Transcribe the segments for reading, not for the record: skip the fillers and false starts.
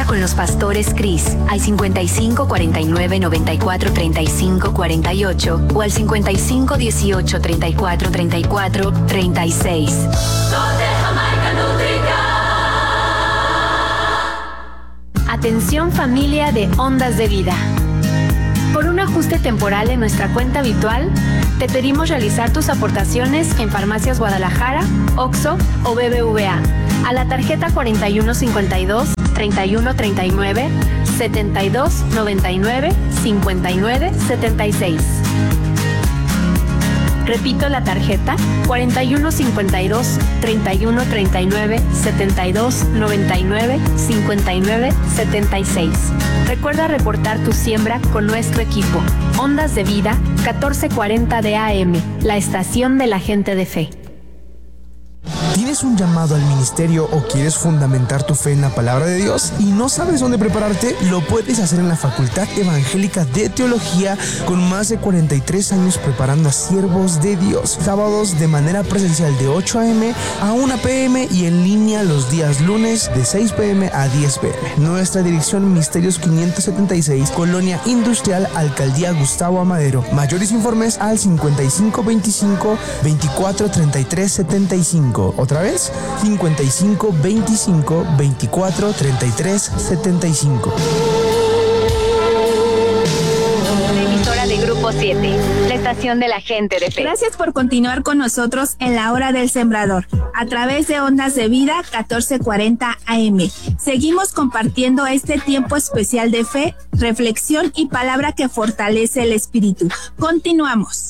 con los pastores Cris al 55 49 94 35 48 o al 55 18 34 34 36. Atención familia de Ondas de Vida. Por un ajuste temporal en nuestra cuenta habitual, te pedimos realizar tus aportaciones en Farmacias Guadalajara, OXXO o BBVA a la tarjeta 4152 3139 7299 5976. Repito la tarjeta 4152 3139 7299 5976. Recuerda reportar tu siembra con nuestro equipo. Ondas de Vida 1440 de AM, la estación de la gente de fe. ¿Tienes un llamado al ministerio o quieres fundamentar tu fe en la palabra de Dios y no sabes dónde prepararte? Lo puedes hacer en la Facultad Evangélica de Teología, con más de 43 años preparando a siervos de Dios. Sábados de manera presencial de 8 a.m. a 1 p.m. y en línea los días lunes de 6 p.m. a 10 p.m. Nuestra dirección: Misterios 576, Colonia Industrial, Alcaldía Gustavo Amadero. Mayores informes al 5525 24 33 75. Otra vez, 55 25 24 33 75. Emisora de Grupo 7, la estación de la gente de fe. Gracias por continuar con nosotros en la Hora del Sembrador, a través de Ondas de Vida 1440 AM. Seguimos compartiendo este tiempo especial de fe, reflexión y palabra que fortalece el espíritu. Continuamos.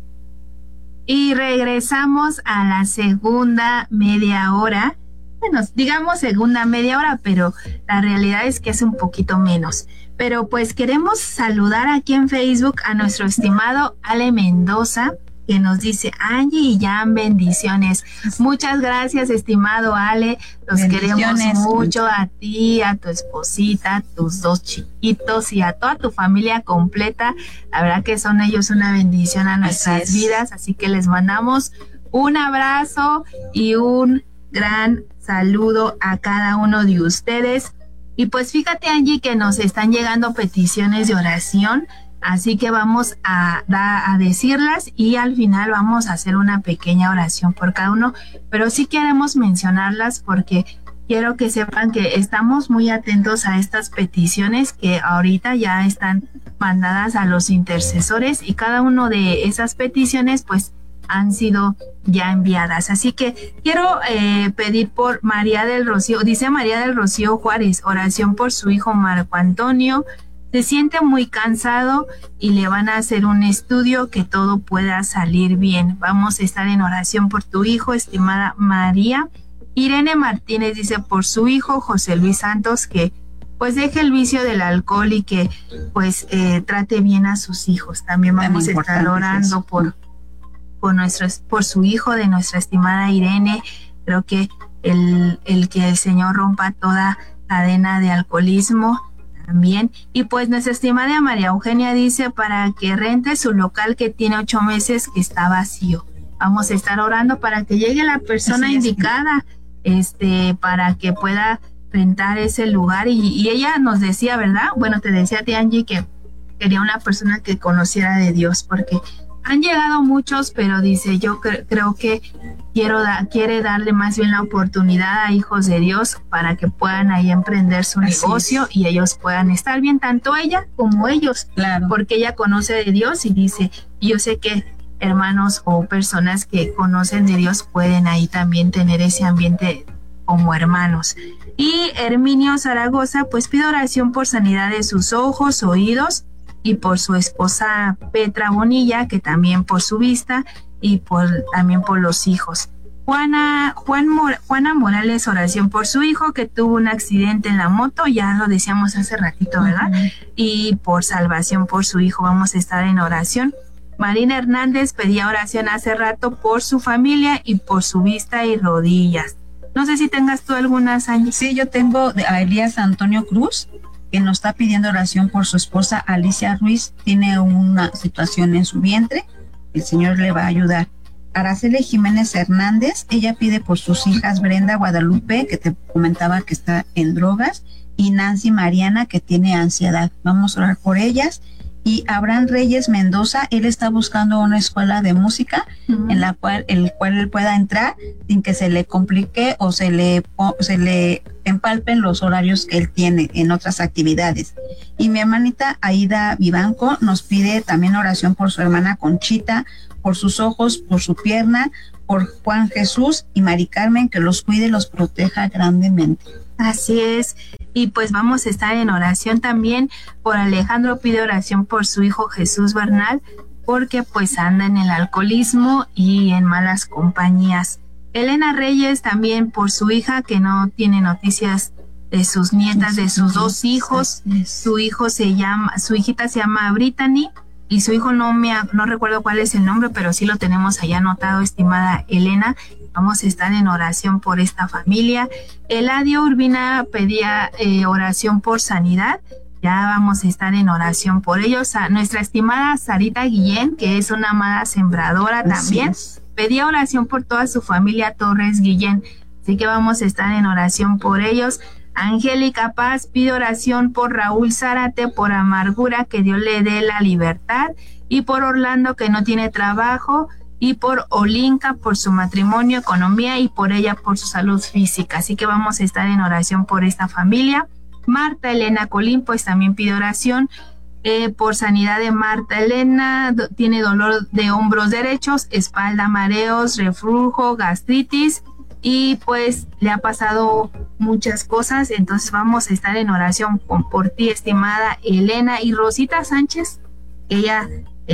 Y regresamos a la segunda media hora. Bueno, digamos segunda media hora, pero la realidad es que es un poquito menos. Pero pues queremos saludar aquí en Facebook a nuestro estimado Ale Mendoza, que nos dice: Angie y Jan, bendiciones. Muchas gracias, estimado Ale. Los queremos mucho, a ti, a tu esposita, a tus dos chiquitos y a toda tu familia completa. La verdad que son ellos una bendición a nuestras vidas, así que les mandamos un abrazo y un gran saludo a cada uno de ustedes. Y pues fíjate, Angie, que nos están llegando peticiones de oración. Así que vamos a decirlas y al final vamos a hacer una pequeña oración por cada uno, pero sí queremos mencionarlas porque quiero que sepan que estamos muy atentos a estas peticiones que ahorita ya están mandadas a los intercesores y cada una de esas peticiones pues han sido ya enviadas. Así que quiero pedir por María del Rocío, dice María del Rocío Juárez, oración por su hijo Marco Antonio. Se siente muy cansado y le van a hacer un estudio, que todo pueda salir bien. Vamos a estar en oración por tu hijo, estimada María. Irene Martínez dice por su hijo José Luis Santos, que pues deje el vicio del alcohol y que pues trate bien a sus hijos. También vamos a estar orando por su hijo de nuestra estimada Irene. Creo que el que el Señor rompa toda cadena de alcoholismo también. Y pues nuestra estimada María Eugenia dice para que rente su local que tiene 8 meses que está vacío. Vamos a estar orando para que llegue la persona indicada, para que pueda rentar ese lugar. Y ella nos decía, ¿verdad? Bueno, te decía a ti, Angie, que quería una persona que conociera de Dios, porque han llegado muchos, pero dice, yo creo que quiere darle más bien la oportunidad a hijos de Dios para que puedan ahí emprender su negocio y ellos puedan estar bien, tanto ella como ellos, claro, porque ella conoce de Dios y dice, yo sé que hermanos o personas que conocen de Dios pueden ahí también tener ese ambiente como hermanos. Y Herminio Zaragoza pues pide oración por sanidad de sus ojos, oídos, y por su esposa Petra Bonilla, que también por su vista, y también por los hijos. Juana Morales, oración por su hijo que tuvo un accidente en la moto, ya lo decíamos hace ratito, ¿verdad? Y por salvación por su hijo vamos a estar en oración. Marina Hernández pedía oración hace rato por su familia y por su vista y rodillas. No sé si tengas tú algunas, Angie. Sí, yo tengo a Elías Antonio Cruz, que nos está pidiendo oración por su esposa Alicia Ruiz. Tiene una situación en su vientre, el Señor le va a ayudar. Araceli Jiménez Hernández, ella pide por sus hijas Brenda Guadalupe, que te comentaba que está en drogas, y Nancy Mariana, que tiene ansiedad. Vamos a orar por ellas. Y Abraham Reyes Mendoza, él está buscando una escuela de música en la cual él pueda entrar sin que se le complique o se le empalpen los horarios que él tiene en otras actividades. Y mi hermanita Aida Vivanco nos pide también oración por su hermana Conchita, por sus ojos, por su pierna, por Juan Jesús y Mari Carmen, que los cuide y los proteja grandemente. Así es. Y pues vamos a estar en oración también por Alejandro, pide oración por su hijo Jesús Bernal, porque pues anda en el alcoholismo y en malas compañías. Elena Reyes también por su hija, que no tiene noticias de sus nietas, de sus dos hijos. Su hijita se llama Brittany y su hijo no recuerdo cuál es el nombre, pero sí lo tenemos allá anotado, estimada Elena. Vamos a estar en oración por esta familia. Eladio Urbina pedía oración por sanidad. Ya vamos a estar en oración por ellos. A nuestra estimada Sarita Guillén, que es una amada sembradora también, pedía oración por toda su familia Torres Guillén. Así que vamos a estar en oración por ellos. Angélica Paz pide oración por Raúl Zárate, por amargura, que Dios le dé la libertad, y por Orlando, que no tiene trabajo, y por Olinka, por su matrimonio, economía, y por ella, por su salud física. Así que vamos a estar en oración por esta familia. Marta Elena Colín, pues también pide oración por sanidad de Marta Elena. Tiene dolor de hombros derechos, espalda, mareos, reflujo, gastritis, y pues le ha pasado muchas cosas. Entonces vamos a estar en oración por ti, estimada Elena. Y Rosita Sánchez, ella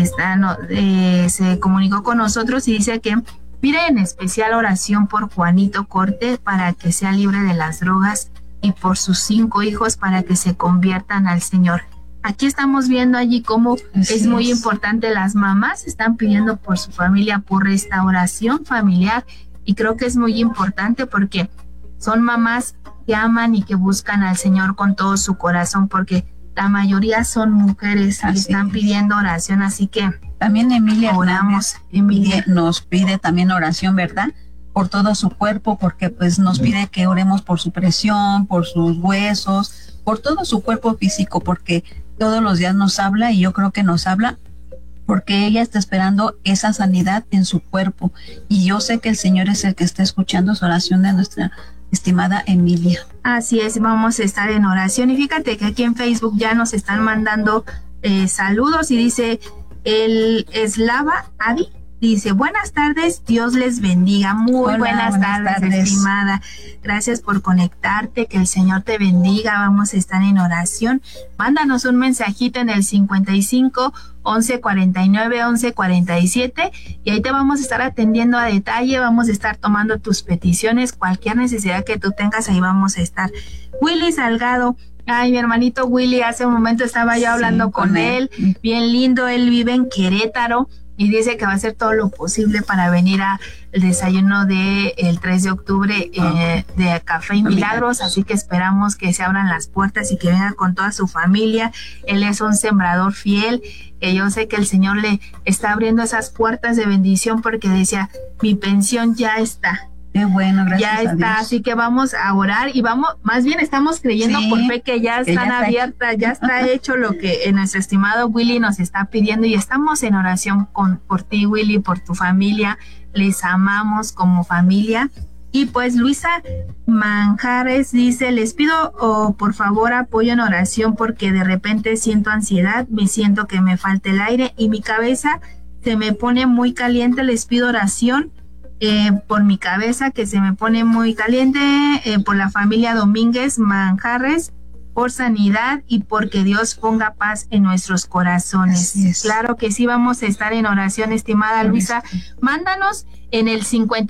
se comunicó con nosotros y dice que pide en especial oración por Juanito Corte para que sea libre de las drogas, y por sus 5 hijos para que se conviertan al Señor. Aquí estamos viendo allí cómo es muy importante. Las mamás están pidiendo por su familia, por restauración familiar, y creo que es muy importante porque son mamás que aman y que buscan al Señor con todo su corazón, porque la mayoría son mujeres que están pidiendo oración. Así que también Emilia oramos. Emilia nos pide también oración, ¿verdad? Por todo su cuerpo, porque pues nos pide que oremos por su presión, por sus huesos, por todo su cuerpo físico, porque todos los días nos habla, y yo creo que nos habla porque ella está esperando esa sanidad en su cuerpo, y yo sé que el Señor es el que está escuchando su oración de nuestra estimada Emilia. Así es, vamos a estar en oración. Y fíjate que aquí en Facebook ya nos están mandando saludos, y dice el Eslava Adi, dice: buenas tardes, Dios les bendiga. Muy buenas tardes, estimada. Gracias por conectarte, que el Señor te bendiga. Vamos a estar en oración. Mándanos un mensajito en el 55 11 49 11 47, y ahí te vamos a estar atendiendo a detalle. Vamos a estar tomando tus peticiones, cualquier necesidad que tú tengas, ahí vamos a estar. Willy Salgado, ay, mi hermanito Willy, hace un momento estaba yo hablando con él, bien lindo. Él vive en Querétaro y dice que va a hacer todo lo posible para venir al desayuno del 3 de octubre de Café y Milagros. Así que esperamos que se abran las puertas y que venga con toda su familia. Él es un sembrador fiel, que yo sé que el Señor le está abriendo esas puertas de bendición, porque decía: mi pensión ya está. Qué bueno, gracias ya a está, Dios. así que vamos a orar, y más bien estamos creyendo por fe que ya están abiertas, ya está hecho lo que nuestro estimado Willy nos está pidiendo, y estamos en oración por ti, Willy, por tu familia. Les amamos como familia. Y pues Luisa Manjares dice: les pido por favor apoyo en oración, porque de repente siento ansiedad, me siento que me falta el aire y mi cabeza se me pone muy caliente. Les pido oración por mi cabeza, que se me pone muy caliente, por la familia Domínguez Manjarres, por sanidad, y porque Dios ponga paz en nuestros corazones. Claro que sí, vamos a estar en oración, estimada Luisa. Mándanos en el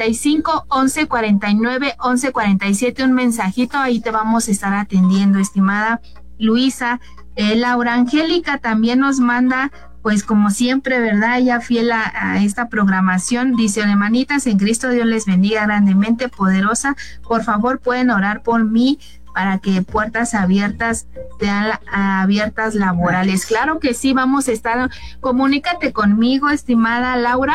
55 11 49 11 47 un mensajito, ahí te vamos a estar atendiendo, estimada Luisa. Laura Angélica también nos manda, pues como siempre, ¿verdad? Ella fiel a esta programación. Dice: hermanitas en Cristo, Dios les bendiga grandemente, poderosa. Por favor, pueden orar por mí para que puertas abiertas sean abiertas laborales. Claro que sí, vamos a estar. Comunícate conmigo, estimada Laura,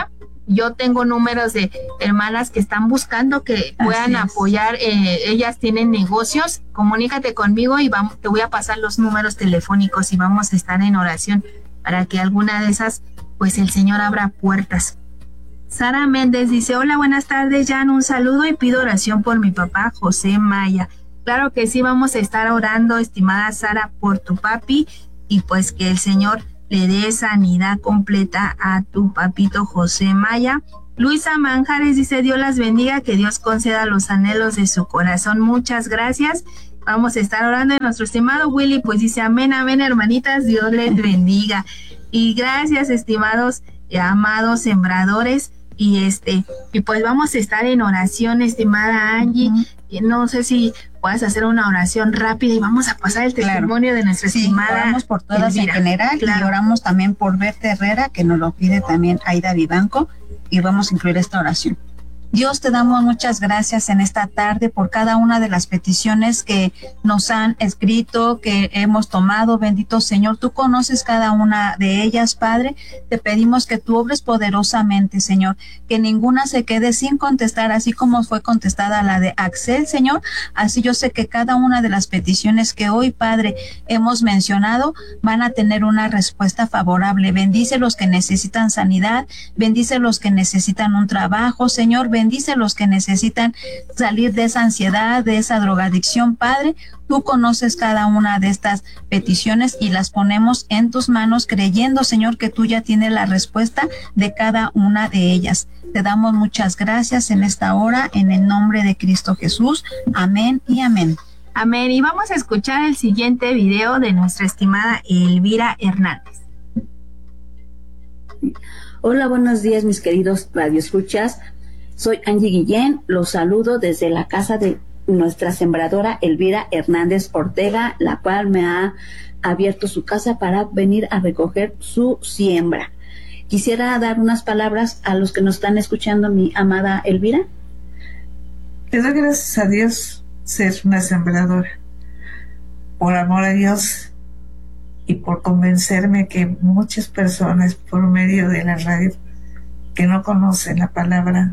Yo tengo números de hermanas que están buscando que puedan apoyar, ellas tienen negocios, comunícate conmigo y te voy a pasar los números telefónicos y vamos a estar en oración para que alguna de esas, pues el Señor abra puertas. Sara Méndez dice, hola, buenas tardes, Jan, un saludo y pido oración por mi papá José Maya. Claro que sí, vamos a estar orando, estimada Sara, por tu papi y pues que el Señor le dé sanidad completa a tu papito José Maya. Luisa Manjares dice, Dios las bendiga, que Dios conceda los anhelos de su corazón. Muchas gracias. Vamos a estar orando. Y nuestro estimado Willy pues dice, amén, amén, hermanitas, Dios les bendiga. Y gracias, estimados y amados sembradores. Y pues vamos a estar en oración, estimada Angie. No sé si puedes hacer una oración rápida y vamos a pasar el testimonio de nuestra estimada. Oramos por todas Elvira, en general, y oramos también por Berta Herrera, que nos lo pide también Aida Vivanco, y vamos a incluir esta oración. Dios, te damos muchas gracias en esta tarde por cada una de las peticiones que nos han escrito, que hemos tomado. Bendito Señor, tú conoces cada una de ellas, Padre. Te pedimos que tú obres poderosamente, Señor, que ninguna se quede sin contestar, así como fue contestada la de Axel, Señor. Así yo sé que cada una de las peticiones que hoy, Padre, hemos mencionado van a tener una respuesta favorable. Bendice los que necesitan sanidad, bendice los que necesitan un trabajo, Señor. Bendice a los que necesitan salir de esa ansiedad, de esa drogadicción, Padre. Tú conoces cada una de estas peticiones y las ponemos en tus manos, creyendo, Señor, que tú ya tienes la respuesta de cada una de ellas. Te damos muchas gracias en esta hora, en el nombre de Cristo Jesús. Amén y amén. Amén. Y vamos a escuchar el siguiente video de nuestra estimada Elvira Hernández. Hola, buenos días, mis queridos radioescuchas. Soy Angie Guillén, los saludo desde la casa de nuestra sembradora Elvira Hernández Ortega, la cual me ha abierto su casa para venir a recoger su siembra. Quisiera dar unas palabras a los que nos están escuchando, mi amada Elvira. Le doy gracias a Dios ser una sembradora, por amor a Dios y por convencerme que muchas personas por medio de la radio que no conocen la palabra,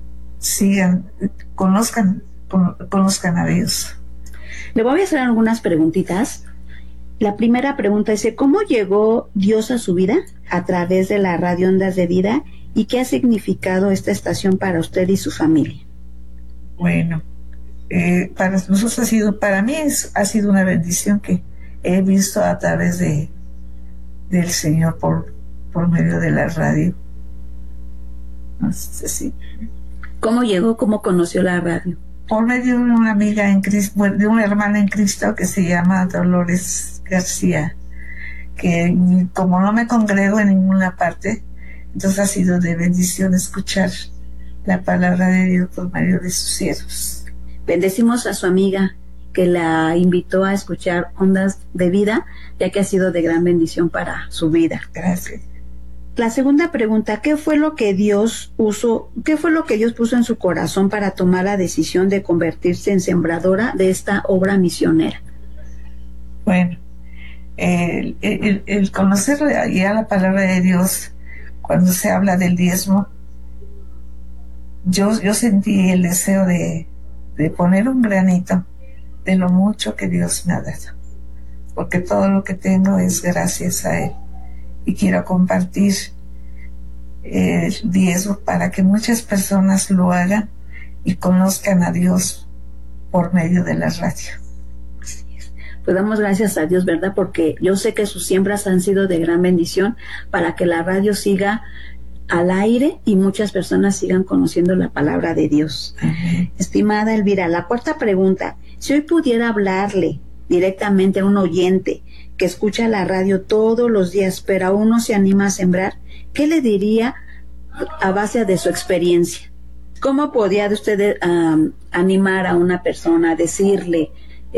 conozcan a Dios. Le voy a hacer algunas preguntitas. La primera pregunta es, ¿cómo llegó Dios a su vida a través de la radio Ondas de Vida y qué ha significado esta estación para usted y su familia? Bueno, para nosotros para mí ha sido una bendición que he visto a través del Señor por medio de la radio. Sí. ¿Cómo llegó? ¿Cómo conoció la radio? Por medio de una amiga en Cristo, de una hermana en Cristo que se llama Dolores García, que como no me congrego en ninguna parte, entonces ha sido de bendición escuchar la palabra de Dios por medio de sus siervos. Bendecimos a su amiga que la invitó a escuchar Ondas de Vida, ya que ha sido de gran bendición para su vida. Gracias. La segunda pregunta, ¿qué fue lo que Dios puso en su corazón para tomar la decisión de convertirse en sembradora de esta obra misionera? Bueno, el conocer ya la palabra de Dios, cuando se habla del diezmo, yo sentí el deseo de poner un granito de lo mucho que Dios me ha dado, porque todo lo que tengo es gracias a Él. Y quiero compartir el diezmo para que muchas personas lo hagan y conozcan a Dios por medio de la radio. Pues damos gracias a Dios, ¿verdad? Porque yo sé que sus siembras han sido de gran bendición para que la radio siga al aire y muchas personas sigan conociendo la palabra de Dios. Amén. Estimada Elvira, la cuarta pregunta, si hoy pudiera hablarle directamente a un oyente que escucha la radio todos los días, pero aún no se anima a sembrar, ¿qué le diría a base de su experiencia? ¿Cómo podría usted animar a una persona, decirle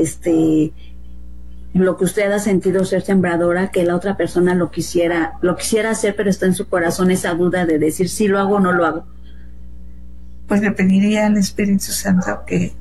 lo que usted ha sentido ser sembradora, que la otra persona lo quisiera hacer, pero está en su corazón esa duda de decir si lo hago o no lo hago? Pues le pediría al Espíritu Santo que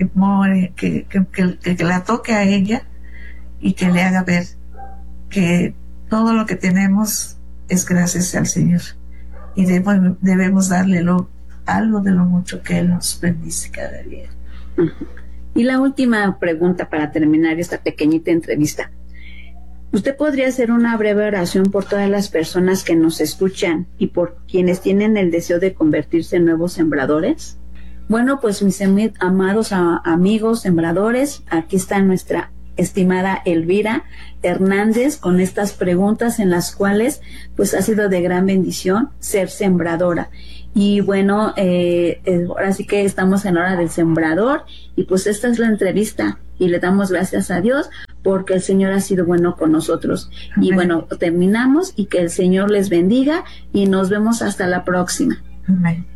la toque a ella y que le haga ver que todo lo que tenemos es gracias al Señor y debemos darle algo de lo mucho que Él nos bendice cada día. Y la última pregunta para terminar esta pequeñita entrevista. ¿Usted podría hacer una breve oración por todas las personas que nos escuchan y por quienes tienen el deseo de convertirse en nuevos sembradores? Bueno, pues mis amados amigos sembradores, aquí está nuestra estimada Elvira Hernández con estas preguntas en las cuales pues ha sido de gran bendición ser sembradora. Y bueno, ahora sí que estamos en hora del sembrador y pues esta es la entrevista y le damos gracias a Dios porque el Señor ha sido bueno con nosotros. Amén. Y bueno, terminamos y que el Señor les bendiga y nos vemos hasta la próxima. Amén.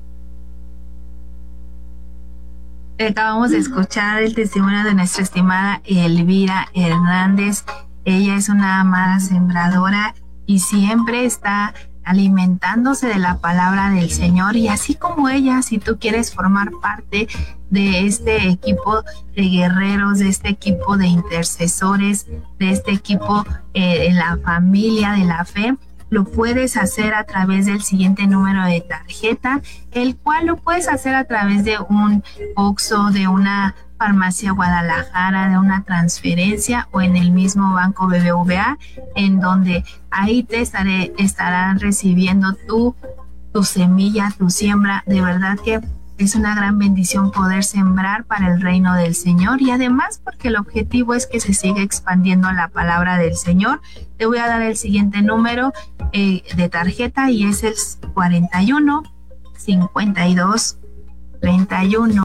Acabamos de escuchar el testimonio de nuestra estimada Elvira Hernández. Ella es una amada sembradora y siempre está alimentándose de la palabra del Señor, y así como ella, si tú quieres formar parte de este equipo de guerreros, de este equipo de intercesores, de este equipo en la familia de la fe, lo puedes hacer a través del siguiente número de tarjeta, el cual lo puedes hacer a través de un OXXO, de una Farmacia Guadalajara, de una transferencia o en el mismo Banco BBVA, en donde ahí te estarán recibiendo tu semilla, tu siembra. De verdad que es una gran bendición poder sembrar para el reino del Señor, y además porque el objetivo es que se siga expandiendo la palabra del Señor. Te voy a dar el siguiente número de tarjeta y es el 41 52 31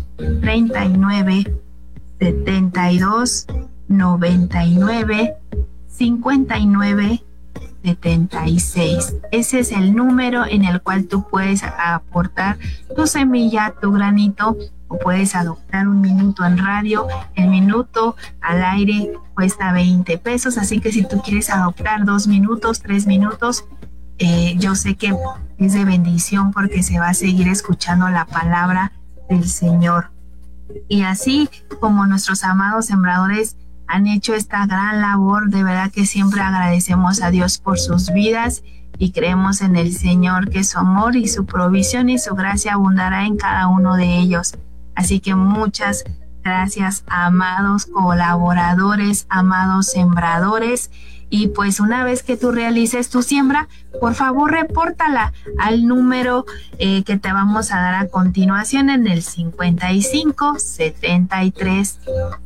39 72 99 59 76. Ese es el número en el cual tú puedes aportar tu semilla, tu granito, o puedes adoptar un minuto en radio. El minuto al aire cuesta 20 pesos, así que si tú quieres adoptar 2 minutos, 3 minutos, yo sé que es de bendición porque se va a seguir escuchando la palabra del Señor. Y así como nuestros amados sembradores han hecho esta gran labor, de verdad que siempre agradecemos a Dios por sus vidas y creemos en el Señor, que su amor y su provisión y su gracia abundará en cada uno de ellos. Así que muchas gracias, amados colaboradores, amados sembradores. Y pues una vez que tú realices tu siembra, por favor repórtala al número que te vamos a dar a continuación en el 55 73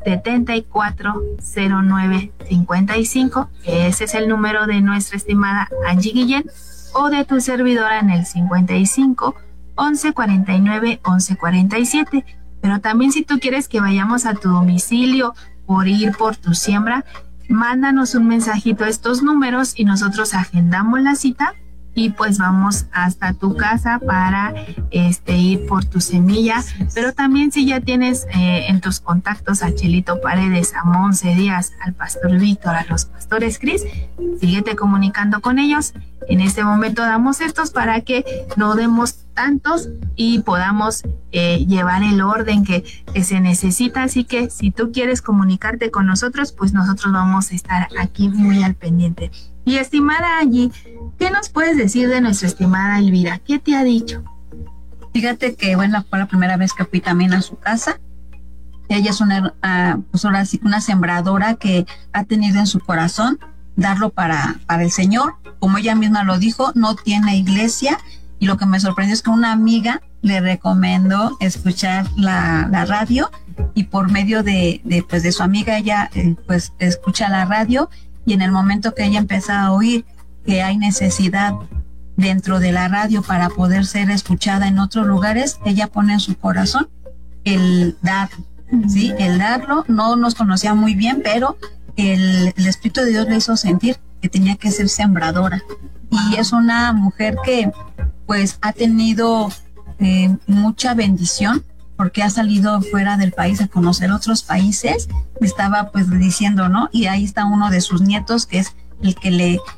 74 09 55. Ese es el número de nuestra estimada Angie Guillén, o de tu servidora en el 55 11 49 11 47. Pero también si tú quieres que vayamos a tu domicilio por ir por tu siembra, mándanos un mensajito a estos números y nosotros agendamos la cita y pues vamos hasta tu casa para ir por tu semilla. Pero también si ya tienes en tus contactos a Chelito Paredes, a Monse Díaz, al Pastor Víctor, a los Pastores Cris, síguete comunicando con ellos. En este momento damos estos para que no demos tantos y podamos llevar el orden que se necesita. Así que si tú quieres comunicarte con nosotros, pues nosotros vamos a estar aquí muy al pendiente. Y estimada Angie, ¿qué nos puedes decir de nuestra estimada Elvira? ¿Qué te ha dicho? Fíjate que bueno, fue la primera vez que fui también a su casa. Ella es pues ahora sí, una sembradora que ha tenido en su corazón darlo para el Señor. Como ella misma lo dijo, no tiene iglesia, y lo que me sorprendió es que una amiga le recomendó escuchar la radio, y por medio de su amiga ella pues escucha la radio, y en el momento que ella empieza a oír que hay necesidad dentro de la radio para poder ser escuchada en otros lugares, ella pone en su corazón el dar, ¿sí? El darlo. No nos conocía muy bien, pero el Espíritu de Dios le hizo sentir que tenía que ser sembradora. Y es una mujer que pues ha tenido mucha bendición, porque ha salido fuera del país a conocer otros países. Me estaba pues diciendo, ¿no? Y ahí está uno de sus nietos, que es el que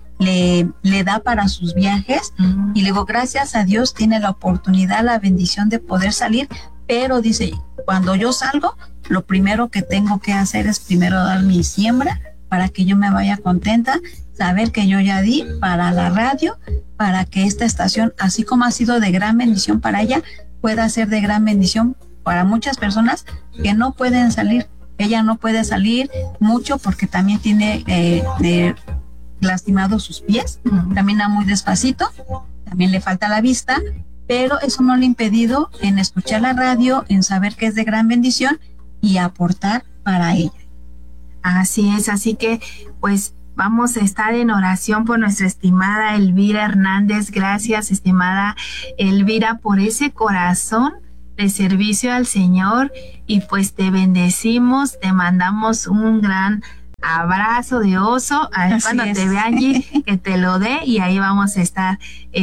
le da para sus viajes. Y le digo, gracias a Dios tiene la oportunidad, la bendición de poder salir, pero dice, cuando yo salgo, lo primero que tengo que hacer es primero dar mi siembra para que yo me vaya contenta, saber que yo ya di para la radio, para que esta estación, así como ha sido de gran bendición para ella, pueda ser de gran bendición para muchas personas que no pueden salir. Ella no puede salir mucho porque también tiene lastimado sus pies, camina muy despacito, también le falta la vista, pero eso no le ha impedido en escuchar la radio, en saber que es de gran bendición y aportar para ella. Así es, así que pues vamos a estar en oración por nuestra estimada Elvira Hernández. Gracias, estimada Elvira, por ese corazón de servicio al Señor, y pues te bendecimos, te mandamos un gran abrazo de oso. Cuando te vea Angie, que te lo dé, y ahí vamos a estar,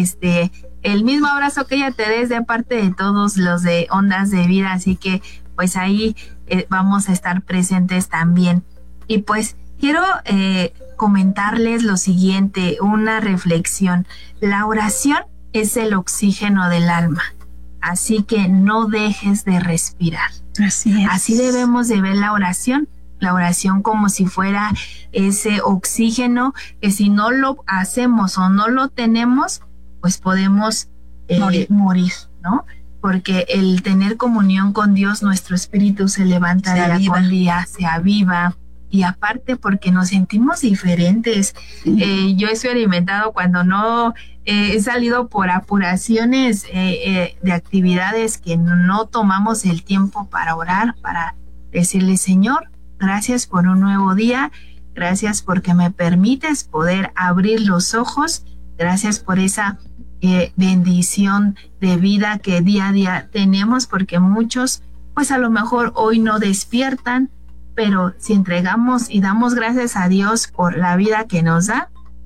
el mismo abrazo que ella te dé es de parte de todos los de Ondas de Vida, así que pues ahí vamos a estar presentes también. Y pues quiero comentarles lo siguiente, una reflexión. La oración es el oxígeno del alma, así que no dejes de respirar. Así es. Así debemos de ver la oración como si fuera ese oxígeno que si no lo hacemos o no lo tenemos, pues podemos morir, ¿no? Porque el tener comunión con Dios, nuestro espíritu se levanta día con día, se aviva, y aparte porque nos sentimos diferentes. Yo he experimentado cuando no he salido por apuraciones de actividades que no tomamos el tiempo para orar, para decirle: Señor, gracias por un nuevo día, gracias porque me permites poder abrir los ojos, gracias por esa bendición de vida que día a día tenemos, porque muchos pues a lo mejor hoy no despiertan, pero si entregamos y damos gracias a Dios por la vida que nos da,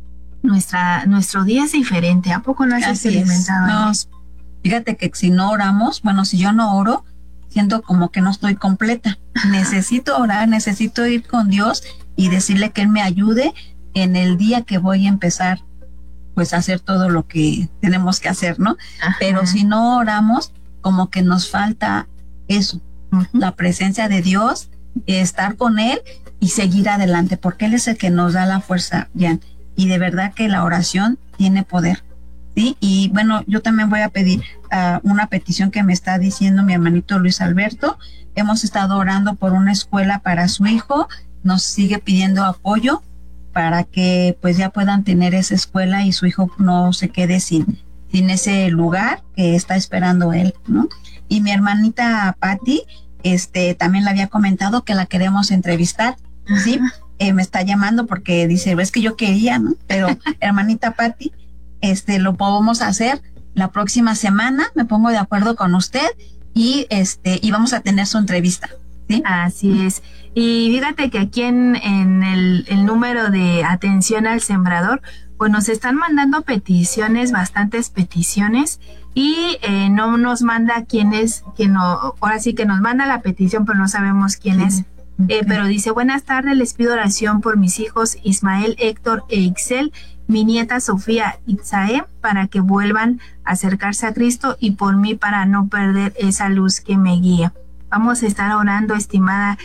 nuestro día es diferente. ¿A poco no has experimentado? No, fíjate que si no oramos, bueno, si yo no oro, siento como que no estoy completa. Necesito orar, necesito ir con Dios y decirle que Él me ayude en el día que voy a empezar pues a hacer todo lo que tenemos que hacer, ¿no? Ajá. Pero si no oramos, como que nos falta eso, la presencia de Dios, estar con Él y seguir adelante, porque Él es el que nos da la fuerza, Jan. Y de verdad que la oración tiene poder, ¿sí? Y bueno, yo también voy a pedir una petición que me está diciendo mi hermanito Luis Alberto. Hemos estado orando por una escuela para su hijo, nos sigue pidiendo apoyo para que pues ya puedan tener esa escuela y su hijo no se quede sin ese lugar que está esperando él, ¿no? Y mi hermanita Patti, también le había comentado que la queremos entrevistar, ¿sí? Me está llamando porque dice, es que yo quería, ¿no? Pero hermanita Patti, lo podemos hacer la próxima semana, me pongo de acuerdo con usted y vamos a tener su entrevista, ¿sí? Así es. Y fíjate que aquí en el número de atención al sembrador, pues nos están mandando peticiones, bastantes peticiones, y no nos manda quién es, ahora sí que nos manda la petición, pero no sabemos quién es. Pero dice: buenas tardes, les pido oración por mis hijos Ismael, Héctor e Ixel, mi nieta Sofía Itzae, para que vuelvan a acercarse a Cristo, y por mí para no perder esa luz que me guía. Vamos a estar orando, estimada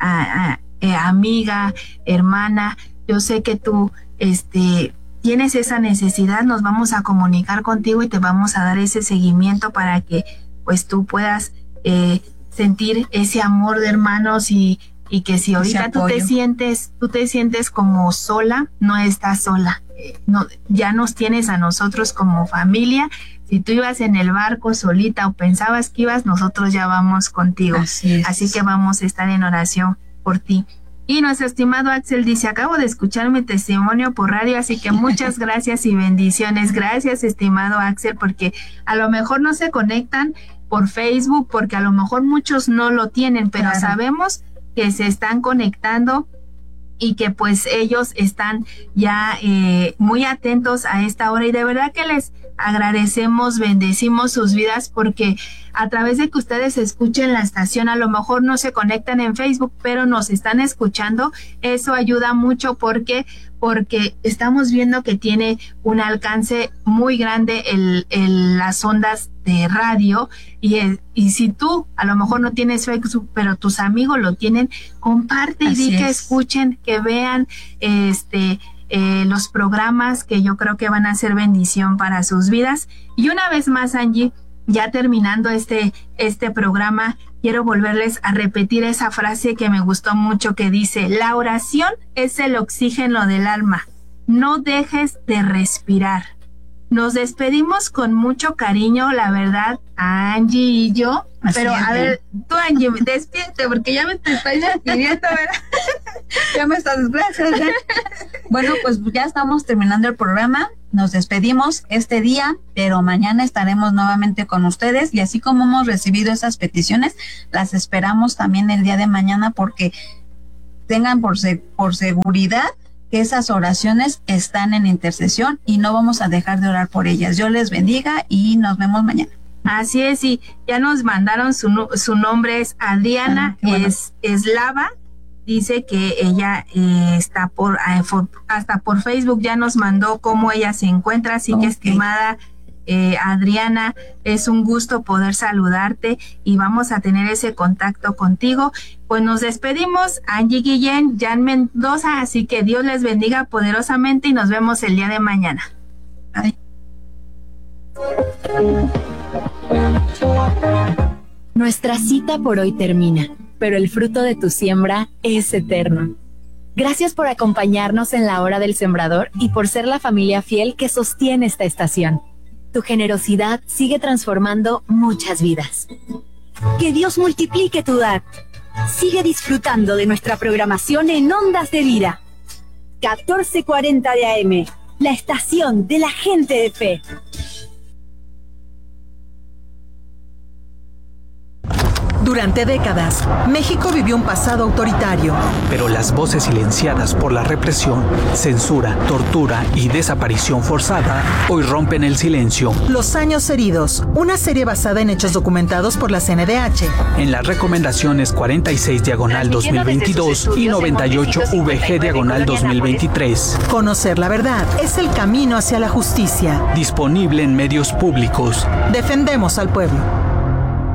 amiga, hermana. Yo sé que tú tienes esa necesidad, nos vamos a comunicar contigo y te vamos a dar ese seguimiento para que pues tú puedas sentir ese amor de hermanos, y que si ahorita tú te sientes como sola, no estás sola. No, ya nos tienes a nosotros como familia. Si tú ibas en el barco solita o pensabas que ibas, nosotros ya vamos contigo. Así que vamos a estar en oración por ti. Y nuestro estimado Axel dice: acabo de escuchar mi testimonio por radio, así que muchas gracias y bendiciones. Gracias, estimado Axel, porque a lo mejor no se conectan por Facebook, porque a lo mejor muchos no lo tienen, pero claro, sabemos que se están conectando y que pues ellos están ya muy atentos a esta hora, y de verdad que les agradecemos, bendecimos sus vidas, porque a través de que ustedes escuchen la estación, a lo mejor no se conectan en Facebook, pero nos están escuchando. Eso ayuda mucho porque estamos viendo que tiene un alcance muy grande las ondas de radio, y si tú a lo mejor no tienes Facebook, pero tus amigos lo tienen, comparte y di que escuchen, que vean los programas, que yo creo que van a ser bendición para sus vidas. Y una vez más, Angie, ya terminando este programa, quiero volverles a repetir esa frase que me gustó mucho, que dice: la oración es el oxígeno del alma. No dejes de respirar. Nos despedimos con mucho cariño, la verdad, Angie y yo. Pero a ver, tú, Angie, despídete, porque ya me te estoy despidiendo, ¿verdad? Ya me estás, gracias. Bueno, pues ya estamos terminando el programa. Nos despedimos este día, pero mañana estaremos nuevamente con ustedes, y así como hemos recibido esas peticiones, las esperamos también el día de mañana, porque tengan por seguridad que esas oraciones están en intercesión y no vamos a dejar de orar por ellas. Dios les bendiga y nos vemos mañana. Así es, y ya nos mandaron su nombre, es Adriana, bueno. Es Lava. Dice que ella está hasta por Facebook ya nos mandó cómo ella se encuentra, así que estimada Adriana, es un gusto poder saludarte y vamos a tener ese contacto contigo. Pues nos despedimos, Angie Guillén, Jan Mendoza, así que Dios les bendiga poderosamente y nos vemos el día de mañana. Ay. Nuestra cita por hoy termina, pero el fruto de tu siembra es eterno. Gracias por acompañarnos en la hora del sembrador y por ser la familia fiel que sostiene esta estación. Tu generosidad sigue transformando muchas vidas. Que Dios multiplique tu dar. Sigue disfrutando de nuestra programación en Ondas de Vida. 1440 de AM, la estación de la gente de fe. Durante décadas, México vivió un pasado autoritario. Pero las voces silenciadas por la represión, censura, tortura y desaparición forzada hoy rompen el silencio. Los años heridos, una serie basada en hechos documentados por la CNDH. En las recomendaciones 46/2022 y 98/VG/2023. Conocer la verdad es el camino hacia la justicia. Disponible en medios públicos. Defendemos al pueblo.